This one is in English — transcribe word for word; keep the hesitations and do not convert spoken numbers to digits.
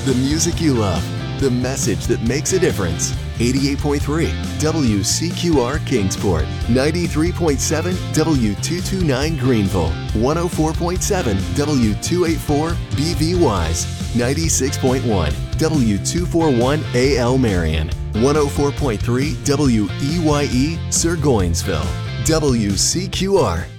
The music you love, the message that makes a difference. eighty-eight point three W C Q R Kingsport, ninety-three point seven W two twenty-nine Greenville, one oh four point seven W two eighty-four B V Wise, ninety-six point one W two forty-one A L Marion, one oh four point three W E Y E Sir Goinsville. W C Q R